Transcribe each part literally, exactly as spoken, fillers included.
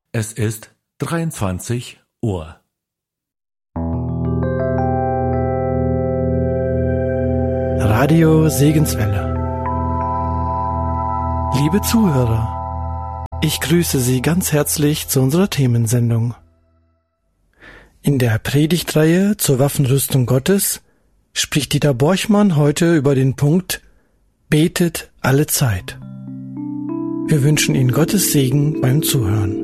Es ist dreiundzwanzig Uhr. Radio Segenswelle. Liebe Zuhörer, ich grüße Sie ganz herzlich zu unserer Themensendung. In der Predigtreihe zur Waffenrüstung Gottes spricht Dieter Borchmann heute über den Punkt Betet alle Zeit. Wir wünschen Ihnen Gottes Segen beim Zuhören.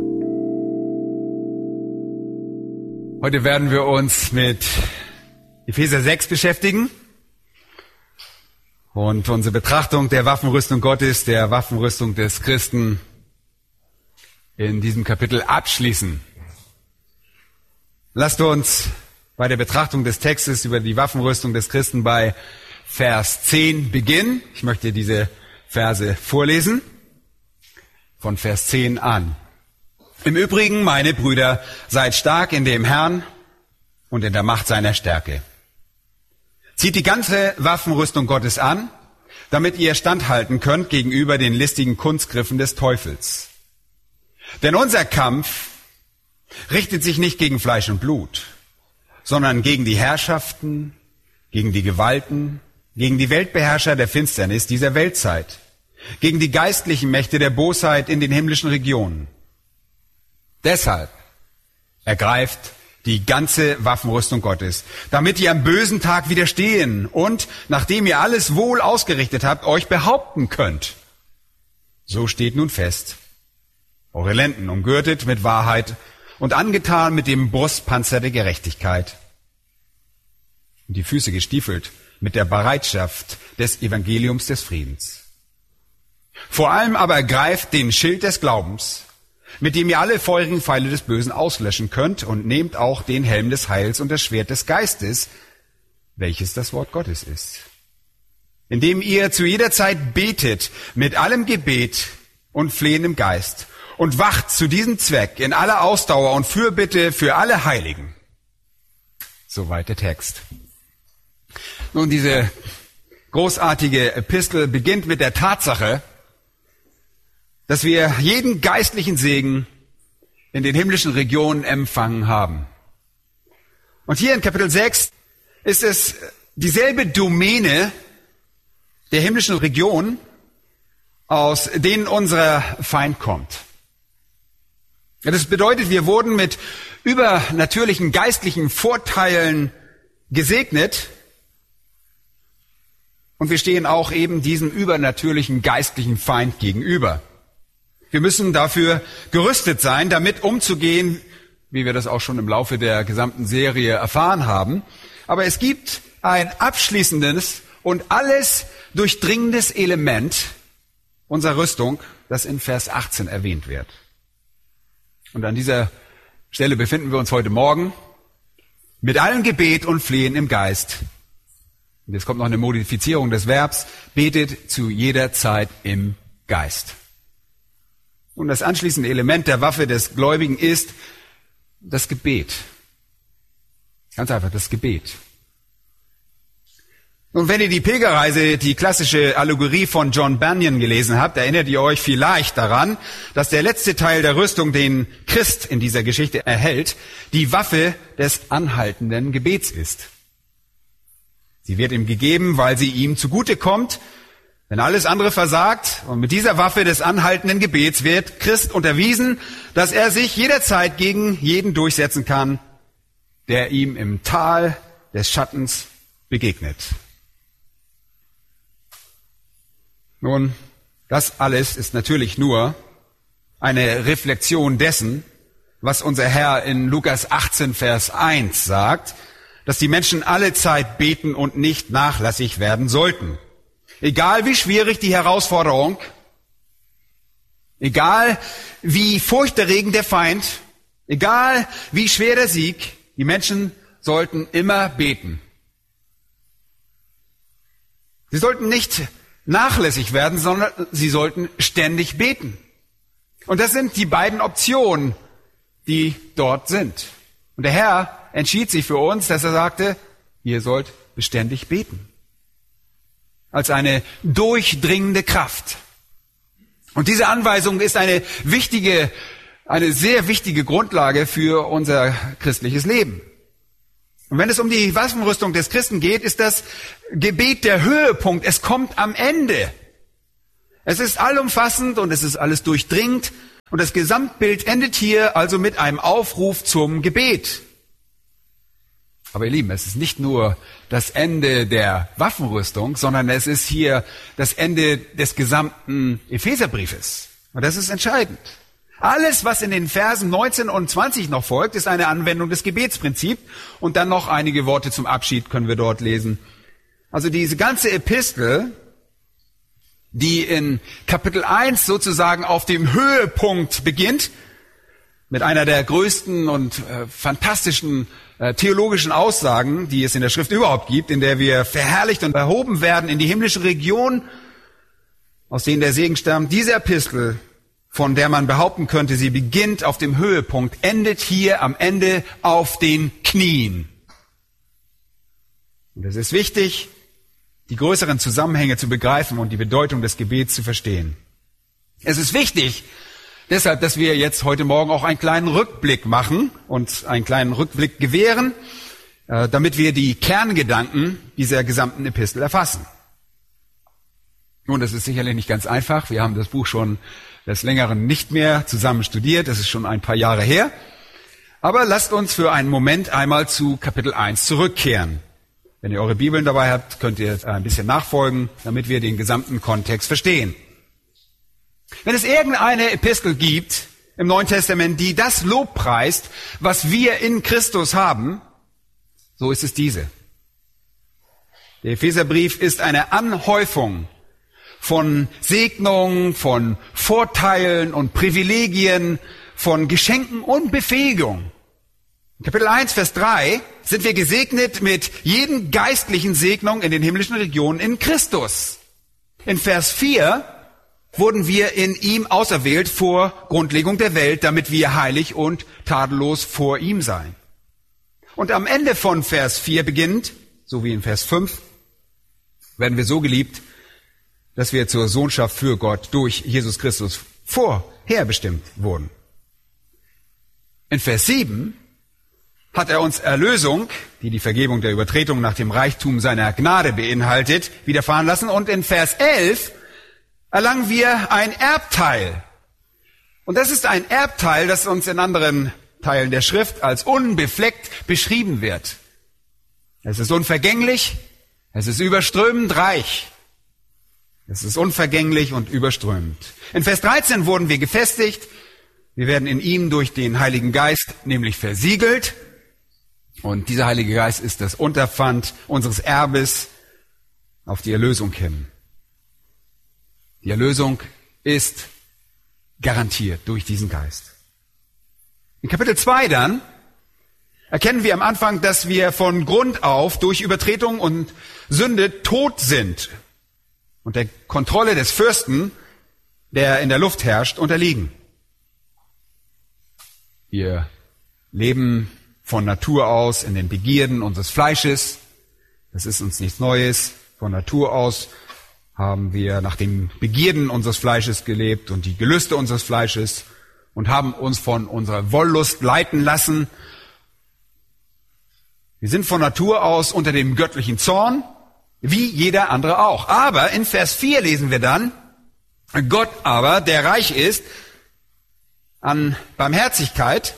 Heute werden wir uns mit Epheser sechs beschäftigen und unsere Betrachtung der Waffenrüstung Gottes, der Waffenrüstung des Christen in diesem Kapitel abschließen. Lasst uns bei der Betrachtung des Textes über die Waffenrüstung des Christen bei Vers zehn beginnen. Ich möchte diese Verse vorlesen, von Vers zehn an. Im Übrigen, meine Brüder, seid stark in dem Herrn und in der Macht seiner Stärke. Zieht die ganze Waffenrüstung Gottes an, damit ihr standhalten könnt gegenüber den listigen Kunstgriffen des Teufels. Denn unser Kampf richtet sich nicht gegen Fleisch und Blut, sondern gegen die Herrschaften, gegen die Gewalten, gegen die Weltbeherrscher der Finsternis dieser Weltzeit, gegen die geistlichen Mächte der Bosheit in den himmlischen Regionen. Deshalb ergreift die ganze Waffenrüstung Gottes, damit ihr am bösen Tag widerstehen und, nachdem ihr alles wohl ausgerichtet habt, euch behaupten könnt. So steht nun fest: Eure Lenden umgürtet mit Wahrheit und angetan mit dem Brustpanzer der Gerechtigkeit und die Füße gestiefelt mit der Bereitschaft des Evangeliums des Friedens. Vor allem aber ergreift den Schild des Glaubens, mit dem ihr alle feurigen Pfeile des Bösen auslöschen könnt, und nehmt auch den Helm des Heils und das Schwert des Geistes, welches das Wort Gottes ist. Indem ihr zu jeder Zeit betet mit allem Gebet und Flehen im Geist und wacht zu diesem Zweck in aller Ausdauer und Fürbitte für alle Heiligen. Soweit der Text. Nun, diese großartige Epistel beginnt mit der Tatsache, dass wir jeden geistlichen Segen in den himmlischen Regionen empfangen haben. Und hier in Kapitel sechs ist es dieselbe Domäne der himmlischen Region, aus denen unser Feind kommt. Das bedeutet, wir wurden mit übernatürlichen geistlichen Vorteilen gesegnet, und wir stehen auch eben diesem übernatürlichen geistlichen Feind gegenüber. Wir müssen dafür gerüstet sein, damit umzugehen, wie wir das auch schon im Laufe der gesamten Serie erfahren haben. Aber es gibt ein abschließendes und alles durchdringendes Element unserer Rüstung, das in Vers achtzehn erwähnt wird. Und an dieser Stelle befinden wir uns heute Morgen mit allem Gebet und Flehen im Geist. Und jetzt kommt noch eine Modifizierung des Verbs: betet zu jeder Zeit im Geist. Und das anschließende Element der Waffe des Gläubigen ist das Gebet. Ganz einfach, das Gebet. Und wenn ihr die Pilgerreise, die klassische Allegorie von John Bunyan gelesen habt, erinnert ihr euch vielleicht daran, dass der letzte Teil der Rüstung, den Christ in dieser Geschichte erhält, die Waffe des anhaltenden Gebets ist. Sie wird ihm gegeben, weil sie ihm zugute kommt, wenn alles andere versagt. Und mit dieser Waffe des anhaltenden Gebets wird Christ unterwiesen, dass er sich jederzeit gegen jeden durchsetzen kann, der ihm im Tal des Schattens begegnet. Nun, das alles ist natürlich nur eine Reflexion dessen, was unser Herr in Lukas achtzehn, Vers eins sagt, dass die Menschen alle Zeit beten und nicht nachlässig werden sollten. Egal wie schwierig die Herausforderung, egal wie furchterregend der Feind, egal wie schwer der Sieg, die Menschen sollten immer beten. Sie sollten nicht nachlässig werden, sondern sie sollten ständig beten. Und das sind die beiden Optionen, die dort sind. Und der Herr entschied sich für uns, dass er sagte, ihr sollt beständig beten. Als eine durchdringende Kraft. Und diese Anweisung ist eine wichtige eine sehr wichtige Grundlage für unser christliches Leben. Und wenn es um die Waffenrüstung des Christen geht, ist das Gebet der Höhepunkt. Es kommt am Ende. Es ist allumfassend und es ist alles durchdringend. Und das Gesamtbild endet hier also mit einem Aufruf zum Gebet. Aber ihr Lieben, es ist nicht nur das Ende der Waffenrüstung, sondern es ist hier das Ende des gesamten Epheserbriefes. Und das ist entscheidend. Alles, was in den Versen neunzehn und zwanzig noch folgt, ist eine Anwendung des Gebetsprinzips. Und dann noch einige Worte zum Abschied können wir dort lesen. Also diese ganze Epistel, die in Kapitel eins sozusagen auf dem Höhepunkt beginnt, mit einer der größten und äh, fantastischen äh, theologischen Aussagen, die es in der Schrift überhaupt gibt, in der wir verherrlicht und erhoben werden in die himmlische Region, aus denen der Segen stammt. Diese Epistel, von der man behaupten könnte, sie beginnt auf dem Höhepunkt, endet hier am Ende auf den Knien. Und es ist wichtig, die größeren Zusammenhänge zu begreifen und die Bedeutung des Gebets zu verstehen. Es ist wichtig, deshalb, dass wir jetzt heute Morgen auch einen kleinen Rückblick machen und einen kleinen Rückblick gewähren, damit wir die Kerngedanken dieser gesamten Epistel erfassen. Nun, das ist sicherlich nicht ganz einfach. Wir haben das Buch schon des Längeren nicht mehr zusammen studiert. Das ist schon ein paar Jahre her. Aber lasst uns für einen Moment einmal zu Kapitel eins zurückkehren. Wenn ihr eure Bibeln dabei habt, könnt ihr ein bisschen nachfolgen, damit wir den gesamten Kontext verstehen. Wenn es irgendeine Epistel gibt im Neuen Testament, die das Lob preist, was wir in Christus haben, so ist es diese. Der Epheserbrief ist eine Anhäufung von Segnungen, von Vorteilen und Privilegien, von Geschenken und Befähigung. In Kapitel eins, Vers drei sind wir gesegnet mit jeden geistlichen Segnung in den himmlischen Regionen in Christus. In Vers vier wurden wir in ihm auserwählt vor Grundlegung der Welt, damit wir heilig und tadellos vor ihm seien. Und am Ende von Vers vier beginnend, so wie in Vers fünf, werden wir so geliebt, dass wir zur Sohnschaft für Gott durch Jesus Christus vorherbestimmt wurden. In Vers sieben hat er uns Erlösung, die die Vergebung der Übertretung nach dem Reichtum seiner Gnade beinhaltet, widerfahren lassen. Und in Vers elf erlangen wir ein Erbteil. Und das ist ein Erbteil, das uns in anderen Teilen der Schrift als unbefleckt beschrieben wird. Es ist unvergänglich, es ist überströmend reich. Es ist unvergänglich und überströmend. In Vers dreizehn wurden wir gefestigt. Wir werden in ihm durch den Heiligen Geist nämlich versiegelt. Und dieser Heilige Geist ist das Unterpfand unseres Erbes auf die Erlösung hin. Die Erlösung ist garantiert durch diesen Geist. In Kapitel zwei dann erkennen wir am Anfang, dass wir von Grund auf durch Übertretung und Sünde tot sind und der Kontrolle des Fürsten, der in der Luft herrscht, unterliegen. Wir leben von Natur aus in den Begierden unseres Fleisches. Das ist uns nichts Neues. Von Natur aus haben wir nach den Begierden unseres Fleisches gelebt und die Gelüste unseres Fleisches und haben uns von unserer Wollust leiten lassen. Wir sind von Natur aus unter dem göttlichen Zorn, wie jeder andere auch. Aber in Vers vier lesen wir dann, Gott aber, der reich ist an Barmherzigkeit,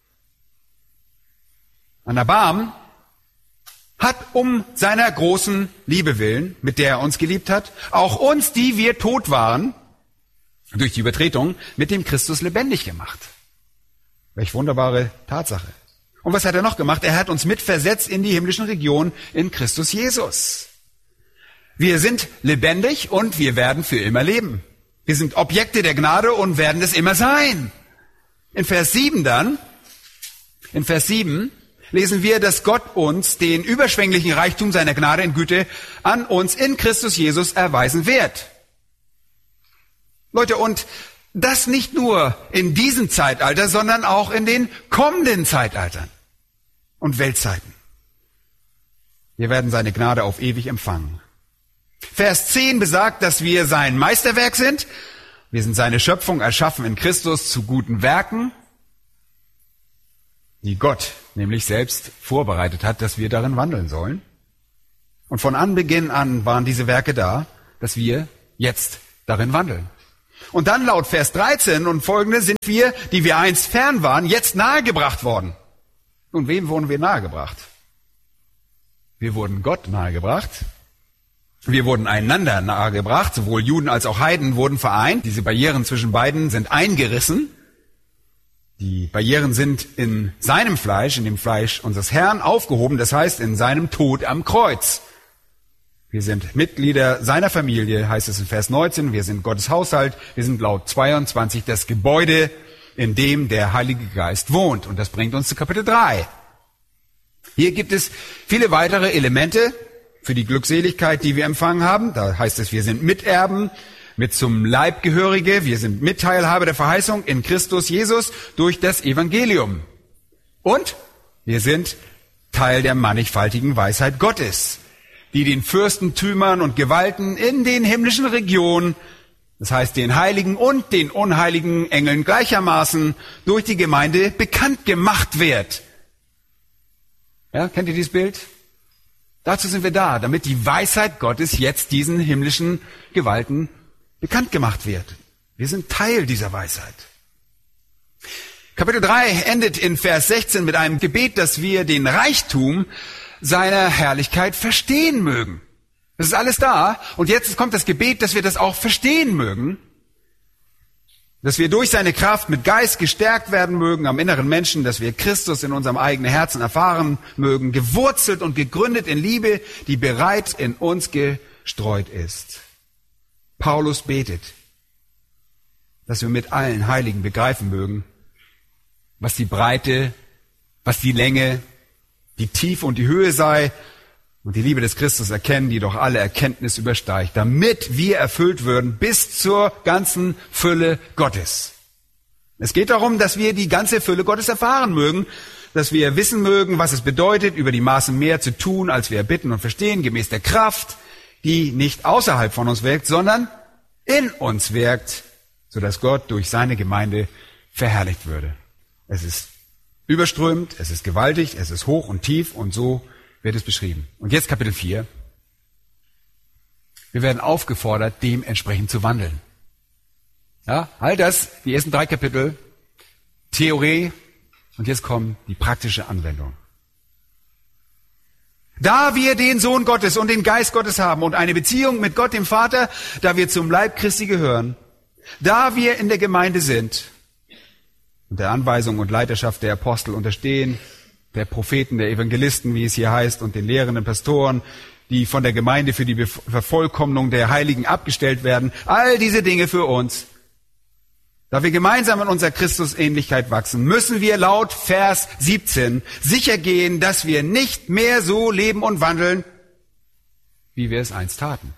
an Erbarmen, hat um seiner großen Liebe willen, mit der er uns geliebt hat, auch uns, die wir tot waren, durch die Übertretung, mit dem Christus lebendig gemacht. Welch wunderbare Tatsache. Und was hat er noch gemacht? Er hat uns mitversetzt in die himmlischen Regionen in Christus Jesus. Wir sind lebendig und wir werden für immer leben. Wir sind Objekte der Gnade und werden es immer sein. In Vers sieben dann, in Vers sieben lesen wir, dass Gott uns den überschwänglichen Reichtum seiner Gnade in Güte an uns in Christus Jesus erweisen wird. Leute, und das nicht nur in diesem Zeitalter, sondern auch in den kommenden Zeitaltern und Weltzeiten. Wir werden seine Gnade auf ewig empfangen. Vers zehn besagt, dass wir sein Meisterwerk sind Wir sind seine Schöpfung, erschaffen in Christus zu guten Werken, die Gott nämlich selbst vorbereitet hat, dass wir darin wandeln sollen. Und von Anbeginn an waren diese Werke da, dass wir jetzt darin wandeln. Und dann laut Vers dreizehn und folgende sind wir, die wir einst fern waren, jetzt nahegebracht worden. Und wem wurden wir nahegebracht? Wir wurden Gott nahegebracht. Wir wurden einander nahegebracht. Sowohl Juden als auch Heiden wurden vereint. Diese Barrieren zwischen beiden sind eingerissen. Die Barrieren sind in seinem Fleisch, in dem Fleisch unseres Herrn aufgehoben. Das heißt, in seinem Tod am Kreuz. Wir sind Mitglieder seiner Familie, heißt es in Vers neunzehn. Wir sind Gottes Haushalt. Wir sind laut zweiundzwanzig das Gebäude, in dem der Heilige Geist wohnt. Und das bringt uns zu Kapitel drei. Hier gibt es viele weitere Elemente für die Glückseligkeit, die wir empfangen haben. Da heißt es, wir sind Miterben, mit zum Leibgehörige. Wir sind Mitteilhaber der Verheißung in Christus Jesus durch das Evangelium. Und wir sind Teil der mannigfaltigen Weisheit Gottes, die den Fürstentümern und Gewalten in den himmlischen Regionen, das heißt den heiligen und den unheiligen Engeln gleichermaßen, durch die Gemeinde bekannt gemacht wird. Ja, kennt ihr dieses Bild? Dazu sind wir da, damit die Weisheit Gottes jetzt diesen himmlischen Gewalten bekannt gemacht wird. Wir sind Teil dieser Weisheit. Kapitel drei endet in Vers sechzehn mit einem Gebet, dass wir den Reichtum seiner Herrlichkeit verstehen mögen. Das ist alles da. Und jetzt kommt das Gebet, dass wir das auch verstehen mögen. Dass wir durch seine Kraft mit Geist gestärkt werden mögen am inneren Menschen, dass wir Christus in unserem eigenen Herzen erfahren mögen, gewurzelt und gegründet in Liebe, die bereits in uns gestreut ist. Paulus betet, dass wir mit allen Heiligen begreifen mögen, was die Breite, was die Länge, die Tiefe und die Höhe sei und die Liebe des Christus erkennen, die doch alle Erkenntnis übersteigt, damit wir erfüllt würden bis zur ganzen Fülle Gottes. Es geht darum, dass wir die ganze Fülle Gottes erfahren mögen, dass wir wissen mögen, was es bedeutet, über die Maßen mehr zu tun, als wir erbitten und verstehen, gemäß der Kraft, die nicht außerhalb von uns wirkt, sondern in uns wirkt, sodass Gott durch seine Gemeinde verherrlicht würde. Es ist überströmend, es ist gewaltig, es ist hoch und tief und so wird es beschrieben. Und jetzt Kapitel vier. Wir werden aufgefordert, dementsprechend zu wandeln. Ja, all das, die ersten drei Kapitel, Theorie, und jetzt kommt die praktische Anwendung. Da wir den Sohn Gottes und den Geist Gottes haben und eine Beziehung mit Gott, dem Vater, da wir zum Leib Christi gehören, da wir in der Gemeinde sind und der Anweisung und Leiterschaft der Apostel unterstehen, der Propheten, der Evangelisten, wie es hier heißt, und den lehrenden Pastoren, die von der Gemeinde für die Vervollkommnung der Heiligen abgestellt werden, all diese Dinge für uns. Da wir gemeinsam in unserer Christusähnlichkeit wachsen, müssen wir laut Vers siebzehn sicher gehen, dass wir nicht mehr so leben und wandeln, wie wir es einst taten.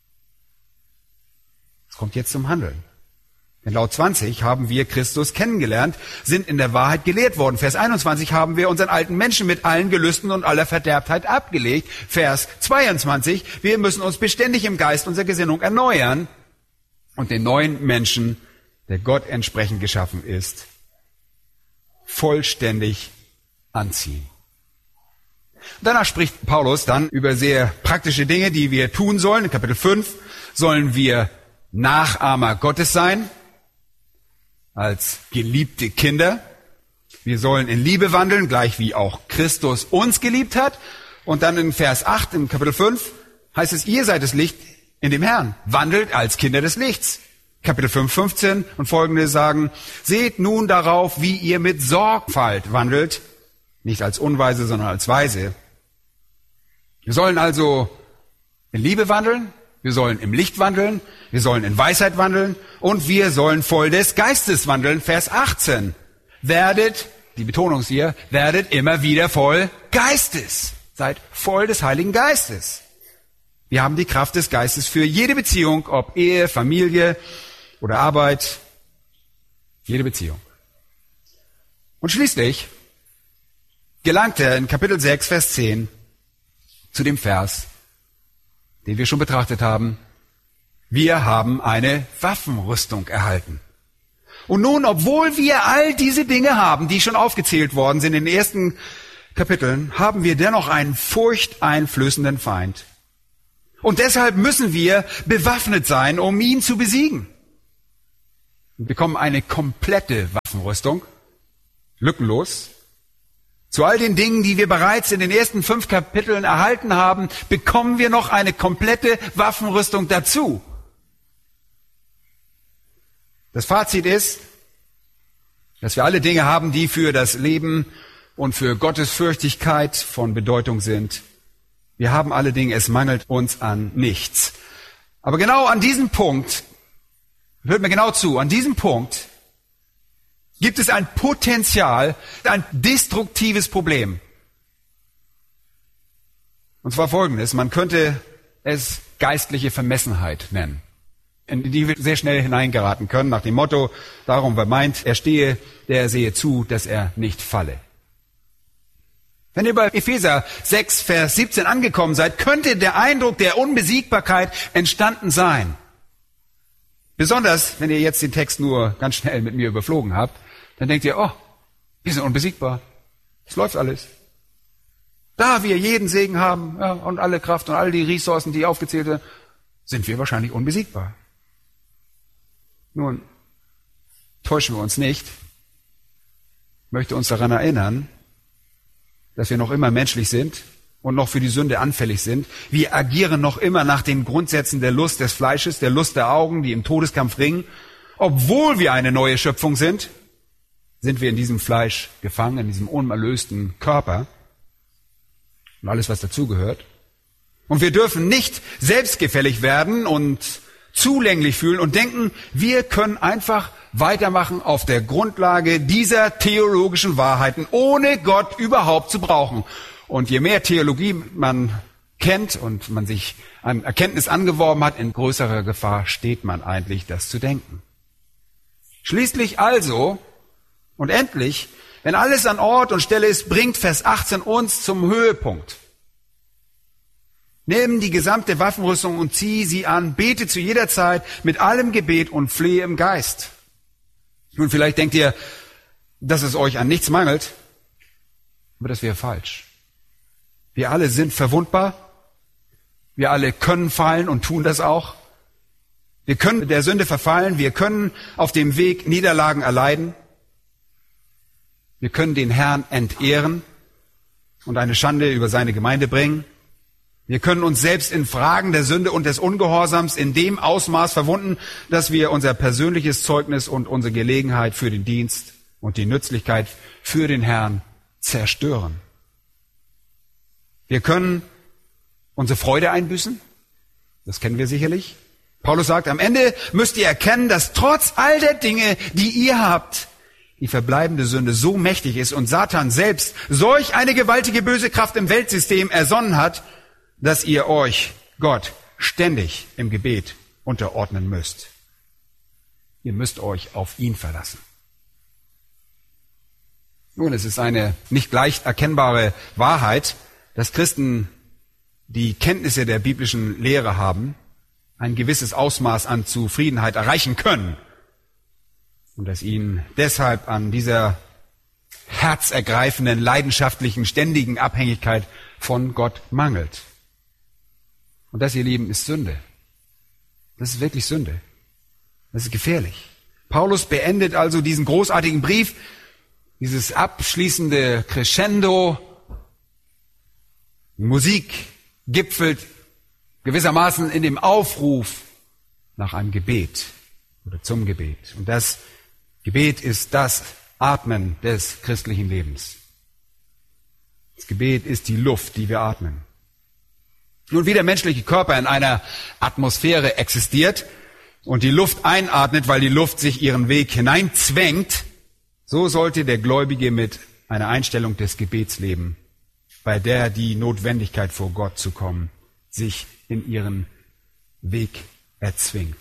Es kommt jetzt zum Handeln. Denn laut zwanzig haben wir Christus kennengelernt, sind in der Wahrheit gelehrt worden. Vers einundzwanzig haben wir unseren alten Menschen mit allen Gelüsten und aller Verderbtheit abgelegt. Vers zweiundzwanzig, wir müssen uns beständig im Geist unserer Gesinnung erneuern und den neuen Menschen, der Gott entsprechend geschaffen ist, vollständig anziehen. Danach spricht Paulus dann über sehr praktische Dinge, die wir tun sollen. In Kapitel fünf sollen wir Nachahmer Gottes sein, als geliebte Kinder. Wir sollen in Liebe wandeln, gleich wie auch Christus uns geliebt hat. Und dann in Vers acht, im Kapitel fünf, heißt es, ihr seid das Licht in dem Herrn. Wandelt als Kinder des Lichts. Kapitel fünf, fünfzehn und folgende sagen, seht nun darauf, wie ihr mit Sorgfalt wandelt, nicht als Unweise, sondern als Weise. Wir sollen also in Liebe wandeln, wir sollen im Licht wandeln, wir sollen in Weisheit wandeln und wir sollen voll des Geistes wandeln. Vers achtzehn. Werdet, die Betonung ist hier, werdet immer wieder voll Geistes. Seid voll des Heiligen Geistes. Wir haben die Kraft des Geistes für jede Beziehung, ob Ehe, Familie oder Arbeit, jede Beziehung. Und schließlich gelangt er in Kapitel sechs, Vers zehn zu dem Vers, den wir schon betrachtet haben. Wir haben eine Waffenrüstung erhalten. Und nun, obwohl wir all diese Dinge haben, die schon aufgezählt worden sind in den ersten Kapiteln, haben wir dennoch einen furchteinflößenden Feind. Und deshalb müssen wir bewaffnet sein, um ihn zu besiegen. Wir bekommen eine komplette Waffenrüstung, lückenlos. Zu all den Dingen, die wir bereits in den ersten fünf Kapiteln erhalten haben, bekommen wir noch eine komplette Waffenrüstung dazu. Das Fazit ist, dass wir alle Dinge haben, die für das Leben und für Gottesfürchtigkeit von Bedeutung sind. Wir haben alle Dinge, es mangelt uns an nichts. Aber genau an diesem Punkt, hört mir genau zu, an diesem Punkt gibt es ein Potenzial, ein destruktives Problem. Und zwar folgendes, man könnte es geistliche Vermessenheit nennen, in die wir sehr schnell hineingeraten können, nach dem Motto, darum, wer meint, er stehe, der sehe zu, dass er nicht falle. Wenn ihr bei Epheser sechs, Vers siebzehn angekommen seid, könnte der Eindruck der Unbesiegbarkeit entstanden sein. Besonders, wenn ihr jetzt den Text nur ganz schnell mit mir überflogen habt, dann denkt ihr, oh, wir sind unbesiegbar. Es läuft alles. Da wir jeden Segen haben, ja, und alle Kraft und all die Ressourcen, die aufgezählt werden, sind wir wahrscheinlich unbesiegbar. Nun, täuschen wir uns nicht. Ich möchte uns daran erinnern, dass wir noch immer menschlich sind und noch für die Sünde anfällig sind. Wir agieren noch immer nach den Grundsätzen der Lust des Fleisches, der Lust der Augen, die im Todeskampf ringen. Obwohl wir eine neue Schöpfung sind, sind wir in diesem Fleisch gefangen, in diesem unerlösten Körper und alles, was dazugehört. Und wir dürfen nicht selbstgefällig werden und zulänglich fühlen und denken, wir können einfach weitermachen auf der Grundlage dieser theologischen Wahrheiten, ohne Gott überhaupt zu brauchen. Und je mehr Theologie man kennt und man sich an Erkenntnis angeworben hat, in größerer Gefahr steht man eigentlich, das zu denken. Schließlich also und endlich, wenn alles an Ort und Stelle ist, bringt Vers achtzehn uns zum Höhepunkt. Nimm die gesamte Waffenrüstung und zieh sie an, bete zu jeder Zeit mit allem Gebet und flehe im Geist. Nun, vielleicht denkt ihr, dass es euch an nichts mangelt, aber das wäre falsch. Wir alle sind verwundbar, wir alle können fallen und tun das auch. Wir können der Sünde verfallen, wir können auf dem Weg Niederlagen erleiden, wir können den Herrn entehren und eine Schande über seine Gemeinde bringen. Wir können uns selbst in Fragen der Sünde und des Ungehorsams in dem Ausmaß verwunden, dass wir unser persönliches Zeugnis und unsere Gelegenheit für den Dienst und die Nützlichkeit für den Herrn zerstören. Wir können unsere Freude einbüßen. Das kennen wir sicherlich. Paulus sagt, am Ende müsst ihr erkennen, dass trotz all der Dinge, die ihr habt, die verbleibende Sünde so mächtig ist und Satan selbst solch eine gewaltige böse Kraft im Weltsystem ersonnen hat, dass ihr euch Gott ständig im Gebet unterordnen müsst. Ihr müsst euch auf ihn verlassen. Nun, es ist eine nicht leicht erkennbare Wahrheit, dass Christen, die Kenntnisse der biblischen Lehre haben, ein gewisses Ausmaß an Zufriedenheit erreichen können. Und dass ihnen deshalb an dieser herzergreifenden, leidenschaftlichen, ständigen Abhängigkeit von Gott mangelt. Und das, ihr Lieben, ist Sünde. Das ist wirklich Sünde. Das ist gefährlich. Paulus beendet also diesen großartigen Brief, dieses abschließende Crescendo. Musik gipfelt gewissermaßen in dem Aufruf nach einem Gebet oder zum Gebet. Und das Gebet ist das Atmen des christlichen Lebens. Das Gebet ist die Luft, die wir atmen. Nun, wie der menschliche Körper in einer Atmosphäre existiert und die Luft einatmet, weil die Luft sich ihren Weg hineinzwängt, so sollte der Gläubige mit einer Einstellung des Gebets leben, bei der die Notwendigkeit vor Gott zu kommen sich in ihren Weg erzwingt.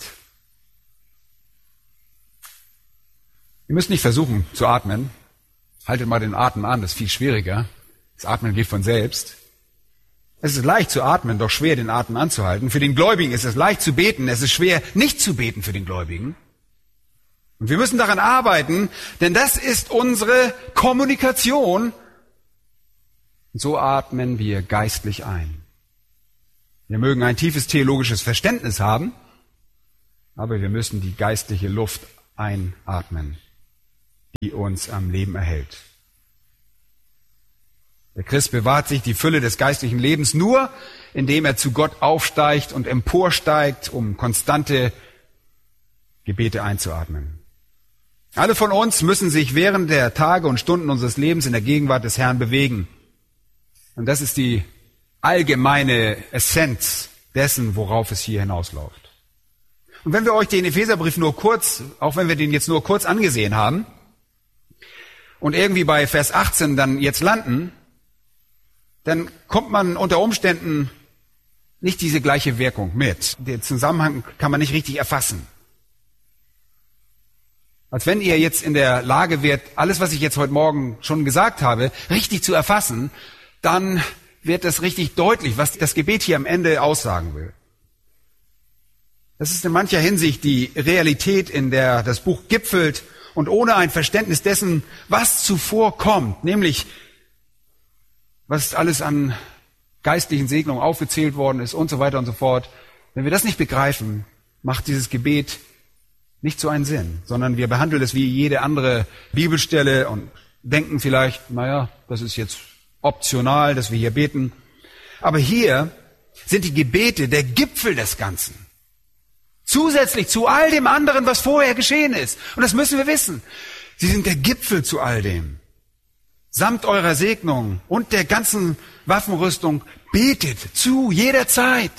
Ihr müsst nicht versuchen zu atmen. Haltet mal den Atem an, das ist viel schwieriger. Das Atmen geht von selbst. Es ist leicht zu atmen, doch schwer den Atem anzuhalten. Für den Gläubigen ist es leicht zu beten, es ist schwer nicht zu beten für den Gläubigen. Und wir müssen daran arbeiten, denn das ist unsere Kommunikation. Und so atmen wir geistlich ein. Wir mögen ein tiefes theologisches Verständnis haben, aber wir müssen die geistliche Luft einatmen, die uns am Leben erhält. Der Christ bewahrt sich die Fülle des geistlichen Lebens nur, indem er zu Gott aufsteigt und emporsteigt, um konstante Gebete einzuatmen. Alle von uns müssen sich während der Tage und Stunden unseres Lebens in der Gegenwart des Herrn bewegen. Und das ist die allgemeine Essenz dessen, worauf es hier hinausläuft. Und wenn wir euch den Epheserbrief nur kurz, auch wenn wir den jetzt nur kurz angesehen haben und irgendwie bei Vers achtzehn dann jetzt landen, dann kommt man unter Umständen nicht diese gleiche Wirkung mit. Den Zusammenhang kann man nicht richtig erfassen. Als wenn ihr jetzt in der Lage wärt, alles, was ich jetzt heute Morgen schon gesagt habe, richtig zu erfassen, dann wird das richtig deutlich, was das Gebet hier am Ende aussagen will. Das ist in mancher Hinsicht die Realität, in der das Buch gipfelt und ohne ein Verständnis dessen, was zuvor kommt, nämlich was alles an geistlichen Segnungen aufgezählt worden ist und so weiter und so fort. Wenn wir das nicht begreifen, macht dieses Gebet nicht so einen Sinn, sondern wir behandeln es wie jede andere Bibelstelle und denken vielleicht, naja, das ist jetzt optional, dass wir hier beten. Aber hier sind die Gebete der Gipfel des Ganzen. Zusätzlich zu all dem anderen, was vorher geschehen ist. Und das müssen wir wissen. Sie sind der Gipfel zu all dem. Samt eurer Segnung und der ganzen Waffenrüstung betet zu jeder Zeit.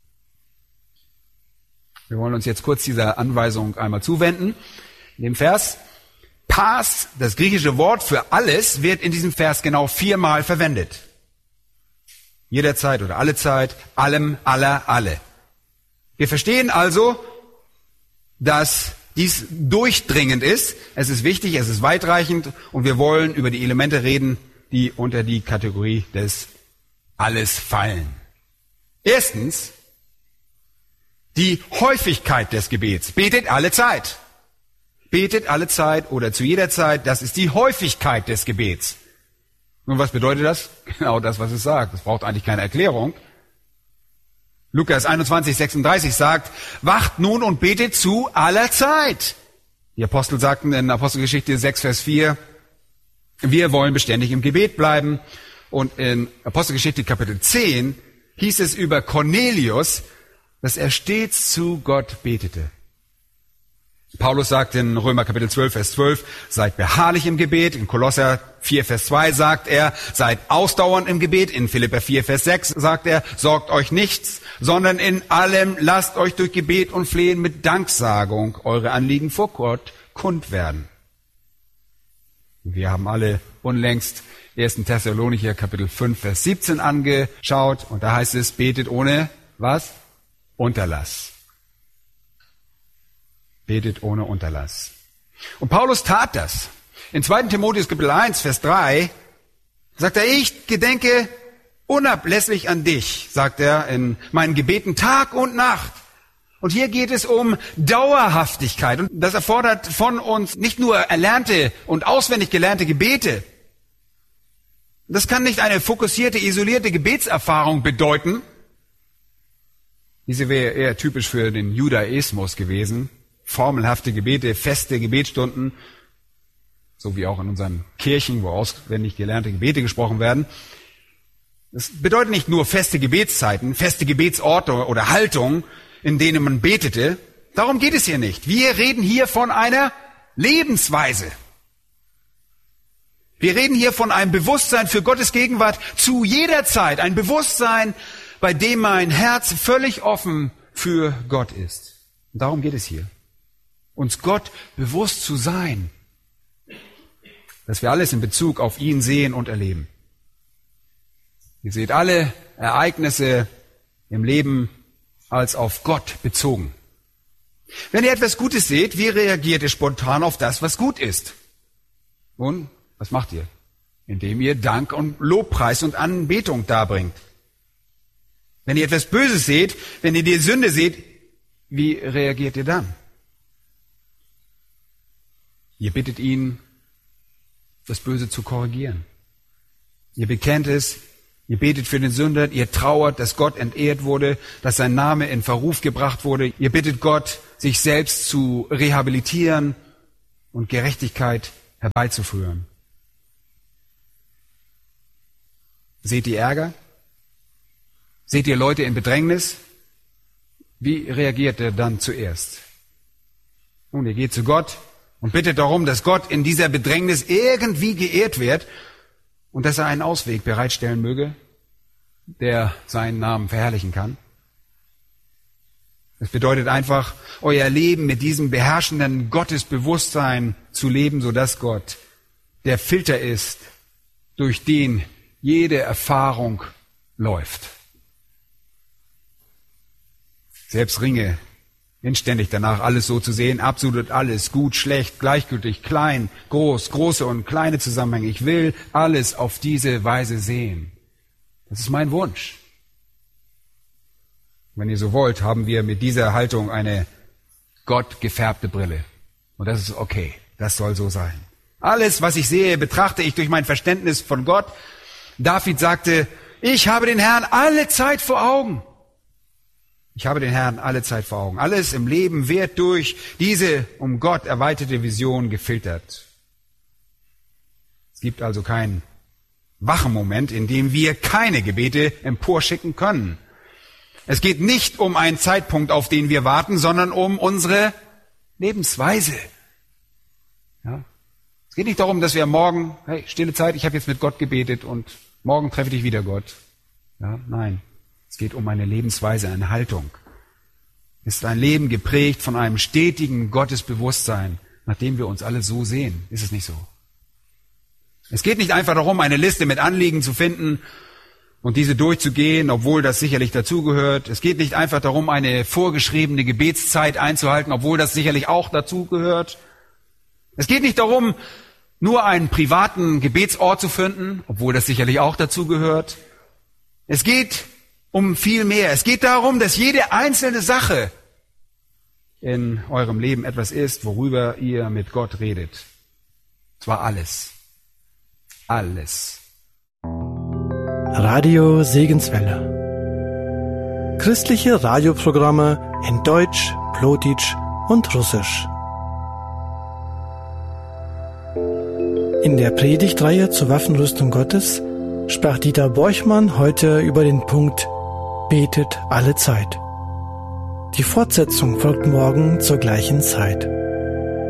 Wir wollen uns jetzt kurz dieser Anweisung einmal zuwenden. In dem Vers Pas, das griechische Wort für alles, wird in diesem Vers genau viermal verwendet. Jederzeit oder alle Zeit, allem, aller, alle. Wir verstehen also, dass dies durchdringend ist. Es ist wichtig, es ist weitreichend und wir wollen über die Elemente reden, die unter die Kategorie des Alles fallen. Erstens, die Häufigkeit des Gebets. Betet alle Zeit. Betet alle Zeit oder zu jeder Zeit, das ist die Häufigkeit des Gebets. Nun, was bedeutet das? Genau das, was es sagt. Das braucht eigentlich keine Erklärung. Lukas einundzwanzig, sechsunddreißig sagt, wacht nun und betet zu aller Zeit. Die Apostel sagten in Apostelgeschichte sechs, Vers vier, wir wollen beständig im Gebet bleiben. Und in Apostelgeschichte Kapitel zehn hieß es über Cornelius, dass er stets zu Gott betete. Paulus sagt in Römer Kapitel zwölf, Vers zwölf, seid beharrlich im Gebet. In Kolosser vier, Vers zwei sagt er, seid ausdauernd im Gebet. In Philipper vier, Vers sechs sagt er, sorgt euch nichts, sondern in allem lasst euch durch Gebet und Flehen mit Danksagung eure Anliegen vor Gott kund werden. Wir haben alle unlängst ersten Thessalonicher Kapitel fünf, Vers siebzehn angeschaut und da heißt es, betet ohne was? Unterlass. Betet ohne Unterlass. Und Paulus tat das. In zweiten Timotheus Kapitel eins, Vers drei sagt er, ich gedenke unablässig an dich, sagt er in meinen Gebeten Tag und Nacht. Und hier geht es um Dauerhaftigkeit. Und das erfordert von uns nicht nur erlernte und auswendig gelernte Gebete. Das kann nicht eine fokussierte, isolierte Gebetserfahrung bedeuten. Diese wäre eher typisch für den Judaismus gewesen. Formelhafte Gebete, feste Gebetsstunden, so wie auch in unseren Kirchen, wo auswendig gelernte Gebete gesprochen werden. Das bedeutet nicht nur feste Gebetszeiten, feste Gebetsorte oder Haltungen, in denen man betete. Darum geht es hier nicht. Wir reden hier von einer Lebensweise. Wir reden hier von einem Bewusstsein für Gottes Gegenwart zu jeder Zeit. Ein Bewusstsein, bei dem mein Herz völlig offen für Gott ist. Und darum geht es hier. Uns Gott bewusst zu sein, dass wir alles in Bezug auf ihn sehen und erleben. Ihr seht alle Ereignisse im Leben als auf Gott bezogen. Wenn ihr etwas Gutes seht, wie reagiert ihr spontan auf das, was gut ist? Nun, was macht ihr? Indem ihr Dank und Lobpreis und Anbetung darbringt. Wenn ihr etwas Böses seht, wenn ihr die Sünde seht, wie reagiert ihr dann? Ihr bittet ihn, das Böse zu korrigieren. Ihr bekennt es, ihr betet für den Sünder, ihr trauert, dass Gott entehrt wurde, dass sein Name in Verruf gebracht wurde. Ihr bittet Gott, sich selbst zu rehabilitieren und Gerechtigkeit herbeizuführen. Seht ihr Ärger? Seht ihr Leute in Bedrängnis? Wie reagiert er dann zuerst? Nun, ihr geht zu Gott und bittet darum, dass Gott in dieser Bedrängnis irgendwie geehrt wird und dass er einen Ausweg bereitstellen möge, der seinen Namen verherrlichen kann. Das bedeutet einfach, euer Leben mit diesem beherrschenden Gottesbewusstsein zu leben, sodass Gott der Filter ist, durch den jede Erfahrung läuft. Selbst ringe inständig danach, alles so zu sehen, absolut alles, gut, schlecht, gleichgültig, klein, groß, große und kleine Zusammenhänge. Ich will alles auf diese Weise sehen. Das ist mein Wunsch. Wenn ihr so wollt, haben wir mit dieser Haltung eine gottgefärbte Brille. Und das ist okay. Das soll so sein. Alles, was ich sehe, betrachte ich durch mein Verständnis von Gott. David sagte, ich habe den Herrn alle Zeit vor Augen. Ich habe den Herrn alle Zeit vor Augen. Alles im Leben wird durch diese um Gott erweiterte Vision gefiltert. Es gibt also keinen wachen Moment, in dem wir keine Gebete emporschicken können. Es geht nicht um einen Zeitpunkt, auf den wir warten, sondern um unsere Lebensweise. Ja? Es geht nicht darum, dass wir morgen, hey, stille Zeit, ich habe jetzt mit Gott gebetet und morgen treffe ich wieder Gott. Ja, nein. Es geht um eine Lebensweise, eine Haltung. Es ist ein Leben geprägt von einem stetigen Gottesbewusstsein, nach dem wir uns alle so sehen. Ist es nicht so? Es geht nicht einfach darum, eine Liste mit Anliegen zu finden und diese durchzugehen, obwohl das sicherlich dazugehört. Es geht nicht einfach darum, eine vorgeschriebene Gebetszeit einzuhalten, obwohl das sicherlich auch dazugehört. Es geht nicht darum, nur einen privaten Gebetsort zu finden, obwohl das sicherlich auch dazugehört. Es geht um viel mehr. Es geht darum, dass jede einzelne Sache in eurem Leben etwas ist, worüber ihr mit Gott redet. Zwar alles. Alles. Radio Segenswelle. Christliche Radioprogramme in Deutsch, Plotitsch und Russisch. In der Predigtreihe zur Waffenrüstung Gottes sprach Dieter Borchmann heute über den Punkt Betet alle Zeit. Die Fortsetzung folgt morgen zur gleichen Zeit.